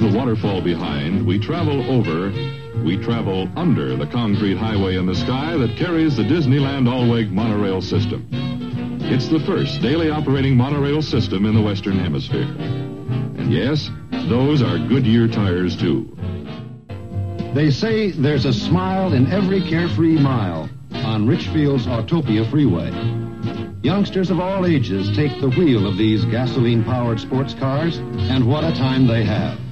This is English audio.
the waterfall behind, we travel under the concrete highway in the sky that carries the Disneyland Alweg monorail system. It's the first daily operating monorail system in the Western Hemisphere. And yes, those are Goodyear tires, too. They say there's a smile in every carefree mile on Richfield's Autopia Freeway. Youngsters of all ages take the wheel of these gasoline-powered sports cars, and what a time they have.